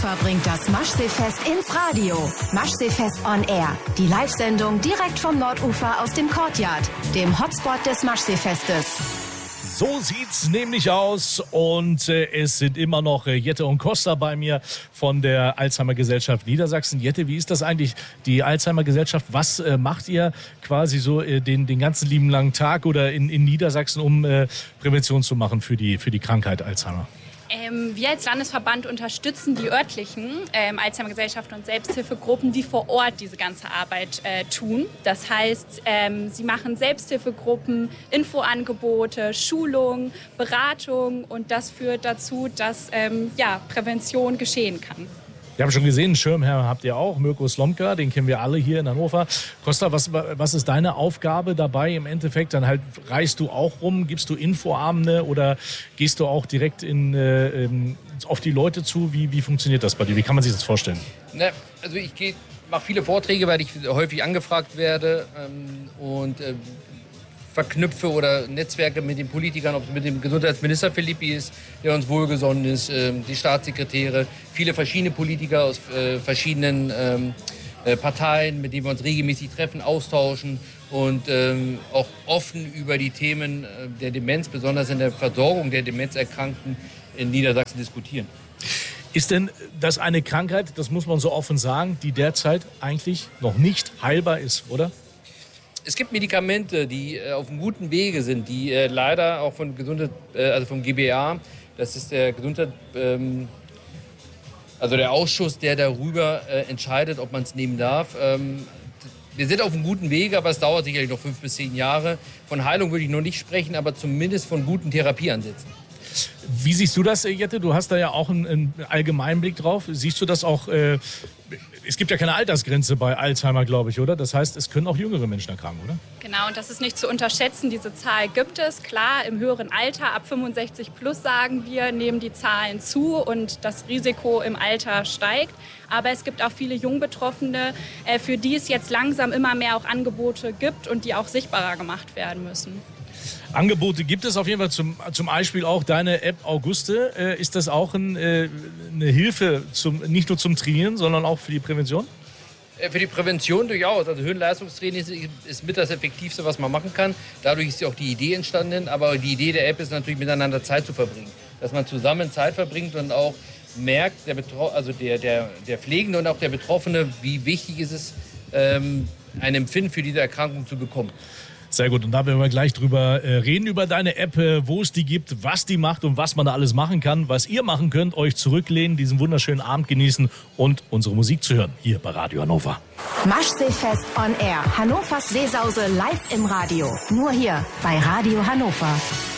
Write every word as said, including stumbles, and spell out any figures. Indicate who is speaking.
Speaker 1: Hannover bringt das Maschseefest ins Radio. Maschseefest on Air. Die Live-Sendung direkt vom Nordufer aus dem Courtyard, dem Hotspot des Maschseefestes.
Speaker 2: So sieht's nämlich aus und äh, es sind immer noch äh, Jette und Costa bei mir von der Alzheimer-Gesellschaft Niedersachsen. Jette, wie ist das eigentlich, die Alzheimer-Gesellschaft? Was äh, macht ihr quasi so äh, den, den ganzen lieben langen Tag oder in, in Niedersachsen, um äh, Prävention zu machen für die, für die Krankheit Alzheimer?
Speaker 3: Ähm, wir als Landesverband unterstützen die örtlichen ähm, Alzheimer-Gesellschaften und Selbsthilfegruppen, die vor Ort diese ganze Arbeit äh, tun. Das heißt, ähm, sie machen Selbsthilfegruppen, Infoangebote, Schulung, Beratung und das führt dazu, dass ähm, ja, Prävention geschehen kann.
Speaker 2: Wir haben schon gesehen, einen Schirmherr habt ihr auch, Mirko Slomka, den kennen wir alle hier in Hannover. Costa, was, was ist deine Aufgabe dabei im Endeffekt? Dann halt reist du auch rum, gibst du Infoabende oder gehst du auch direkt in, äh, auf die Leute zu? Wie, wie funktioniert das bei dir? Wie kann man sich das vorstellen?
Speaker 4: Na, also ich mache viele Vorträge, weil ich häufig angefragt werde ähm, und äh, verknüpfe oder Netzwerke mit den Politikern, ob es mit dem Gesundheitsminister Philippi ist, der uns wohlgesonnen ist, ähm, die Staatssekretäre, viele verschiedene Politiker aus äh, verschiedenen ähm, äh, Parteien, mit denen wir uns regelmäßig treffen, austauschen und ähm, auch offen über die Themen äh, der Demenz, besonders in der Versorgung der Demenzerkrankten in Niedersachsen diskutieren.
Speaker 2: Ist denn das eine Krankheit, das muss man so offen sagen, die derzeit eigentlich noch nicht heilbar ist, oder?
Speaker 4: Es gibt Medikamente, die äh, auf einem guten Wege sind, die äh, leider auch von Gesundheit, äh, also vom G B A, das ist der Gesundheit, ähm, also der Ausschuss, der darüber äh, entscheidet, ob man es nehmen darf. Ähm, wir sind auf einem guten Wege, aber es dauert sicherlich noch fünf bis zehn Jahre. Von Heilung würde ich noch nicht sprechen, aber zumindest von guten Therapieansätzen.
Speaker 2: Wie siehst du das, Jette? Du hast da ja auch einen, einen allgemeinen Blick drauf. Siehst du das auch? Äh, es gibt ja keine Altersgrenze bei Alzheimer, glaube ich, oder? Das heißt, es können auch jüngere Menschen erkranken, oder?
Speaker 3: Genau, und das ist nicht zu unterschätzen. Diese Zahl gibt es. Klar, im höheren Alter, ab fünfundsechzig plus, sagen wir, nehmen die Zahlen zu und das Risiko im Alter steigt. Aber es gibt auch viele Jungbetroffene, äh, für die es jetzt langsam immer mehr auch Angebote gibt und die auch sichtbarer gemacht werden müssen.
Speaker 2: Angebote gibt es auf jeden Fall, zum, zum Beispiel auch deine App Auguste. Äh, ist das auch ein, äh, eine Hilfe, zum, nicht nur zum Trainieren, sondern auch für die Prävention?
Speaker 4: Äh, für die Prävention durchaus. Also Höhenleistungstraining ist, ist mit das Effektivste, was man machen kann. Dadurch ist ja auch die Idee entstanden. Aber die Idee der App ist natürlich, miteinander Zeit zu verbringen. Dass man zusammen Zeit verbringt und auch merkt, der, Betro- also der, der, der Pflegende und auch der Betroffene, wie wichtig ist es, ähm, ein Empfinden für diese Erkrankung zu bekommen.
Speaker 2: Sehr gut, und da werden wir gleich drüber äh, reden, über deine App, äh, wo es die gibt, was die macht und was man da alles machen kann. Was ihr machen könnt, euch zurücklehnen, diesen wunderschönen Abend genießen und unsere Musik zu hören, hier bei Radio Hannover.
Speaker 1: Maschseefest on Air. Hannovers Seesause live im Radio. Nur hier bei Radio Hannover.